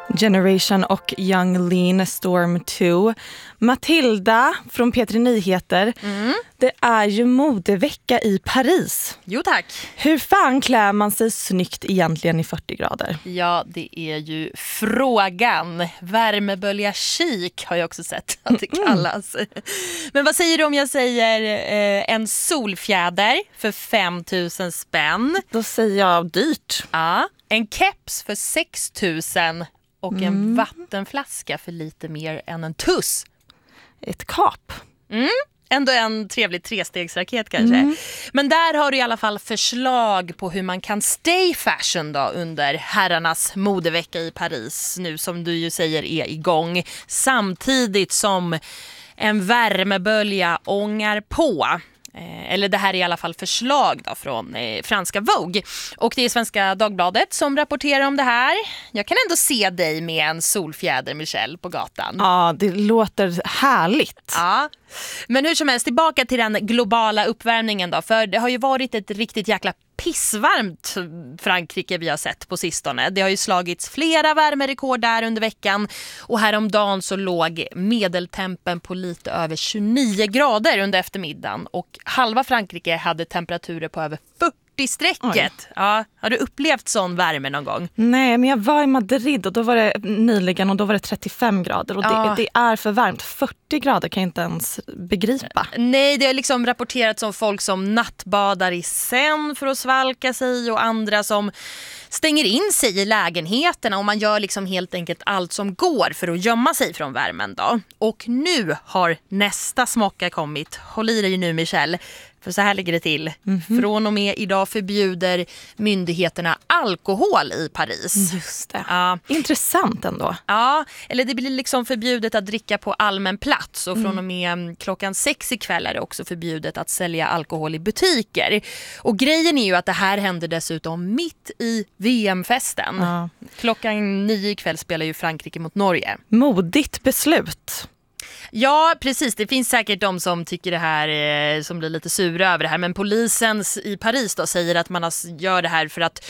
Generation och Young Lean Storm 2. Matilda från P3 Nyheter. Det är ju modevecka i Paris. Jo tack. Hur fan klär man sig snyggt egentligen i 40 grader? Ja, det är ju frågan. Värmebölja chic har jag också sett att det kallas. Men vad säger du om jag säger en solfjäder för 5 000 spänn? Då säger jag dyrt. Ja, en keps för 6 000 och en vattenflaska för lite mer än en tuss. Ett kap. Ändå en trevlig trestegsraket kanske. Men där har du i alla fall förslag på hur man kan stay fashion då under herrarnas modevecka i Paris nu som du ju säger är igång. Samtidigt som en värmebölja ångar på. Eller det här är i alla fall förslag då från franska Vogue. Och det är Svenska Dagbladet som rapporterar om det här. Jag kan ändå se dig med en solfjäder, Michelle, på gatan. Ja, det låter härligt. Ja, men hur som helst, tillbaka till den globala uppvärmningen då. För det har ju varit ett riktigt jäkla pissvarmt Frankrike vi har sett på sistone. Det har ju slagits flera värmerekord där under veckan. Och häromdagen så låg medeltempen på lite över 29 grader under eftermiddagen. Och halva Frankrike hade temperaturer på över 40-strecket. Ja, har du upplevt sån värme någon gång? Nej, men jag var i Madrid och då var det nyligen och då var det 35 grader. Och det är för varmt. 40 grader kan jag inte ens begripa. Nej, det är liksom rapporterats om folk som nattbadar i sen för att svalka sig och andra som stänger in sig i lägenheterna och man gör liksom helt enkelt allt som går för att gömma sig från värmen då. Och nu har nästa smocka kommit. Håll i dig nu, Michelle. För så här ligger det till. Från och med idag förbjuder myndigheterna alkohol i Paris. Just det. Ja. Intressant ändå. Ja, eller det blir liksom förbjudet att dricka på allmän plats. Och från och med klockan 6 ikväll är det också förbjudet att sälja alkohol i butiker. Och grejen är ju att det här händer dessutom mitt i VM-festen. Ja. Klockan 9 ikväll spelar ju Frankrike mot Norge. Modigt beslut. Ja, precis. Det finns säkert de som tycker det här som blir lite sura över det här. Men polisen i Paris då säger att man gör det här för att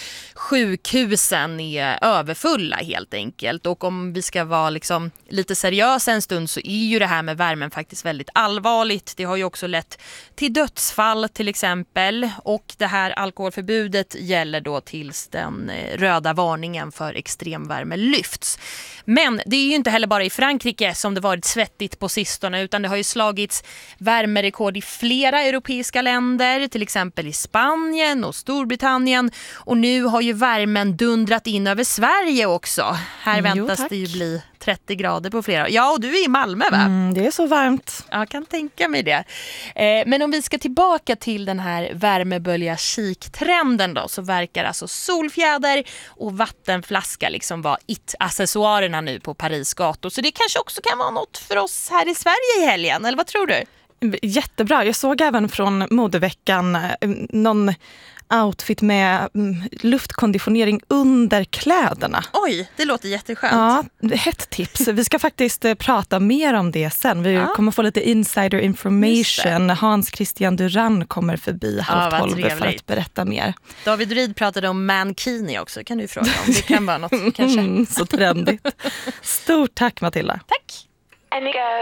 sjukhusen är överfulla helt enkelt. Och om vi ska vara liksom lite seriösa en stund så är ju det här med värmen faktiskt väldigt allvarligt. Det har ju också lett till dödsfall till exempel. Och det här alkoholförbudet gäller då tills den röda varningen för extremvärme lyfts. Men det är ju inte heller bara i Frankrike som det varit svettigt på sistone utan det har ju slagits värmerekord i flera europeiska länder, till exempel i Spanien och Storbritannien och nu har ju värmen dundrat in över Sverige också. Här väntas det ju bli 30 grader på flera. Ja, och du är i Malmö va? Det är så varmt. Ja, jag kan tänka mig det. Men om vi ska tillbaka till den här värmebölja chic-trenden då så verkar alltså solfjäder och vattenflaska liksom vara accessoarerna nu på Paris gator. Så det kanske också kan vara något för oss här i Sverige i helgen, eller vad tror du? Jättebra. Jag såg även från modeveckan någon outfit med luftkonditionering under kläderna. Oj, det låter jätteskönt. Ja, ett tips. Vi ska faktiskt prata mer om det sen. Vi kommer få lite insider information. Hans Christian Duran kommer förbi 11:30 för att berätta mer. David Reed pratade om mankini också. Kan du fråga om det kan vara något kanske? Så trendigt. Stort tack Matilda. Tack.